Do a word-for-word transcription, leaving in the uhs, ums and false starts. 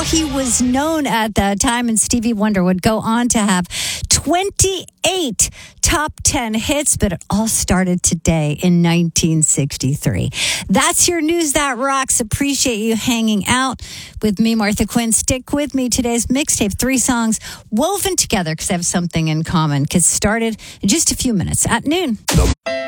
he was known at the time, and Stevie Wonder would go on to have twenty-eight top ten hits, but it all started today in nineteen sixty-three. That's your News That Rocks. Appreciate you hanging out with me, Martha Quinn. Stick with me. Today's mixtape, three songs woven together because they have something in common. Because started in just a few minutes at noon.